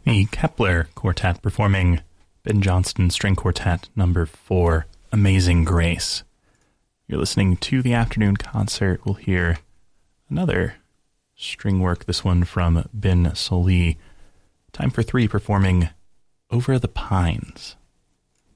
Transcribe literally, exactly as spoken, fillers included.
The Kepler Quartet performing Ben Johnston String Quartet number four, Amazing Grace. You're listening to the afternoon concert. We'll hear another string work, this one from Ben Sollee. Time for three performing Over the Pines.